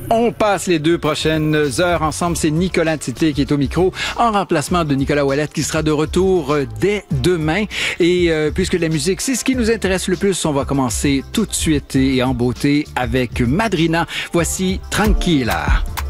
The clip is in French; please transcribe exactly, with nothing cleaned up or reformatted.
On passe les deux prochaines heures ensemble. C'est Nicolas Tité qui est au micro en remplacement de Nicolas Ouellet qui sera de retour euh, dès demain. Et euh, puisque la musique, c'est ce qui nous intéresse le plus, on va commencer tout de suite et en beauté avec Madrina. Voici Tranquilla.